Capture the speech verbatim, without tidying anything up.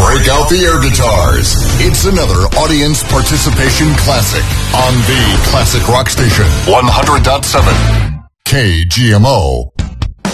Break out the air guitars. It's another audience participation classic on the Classic Rock Station. one hundred point seven K G M O.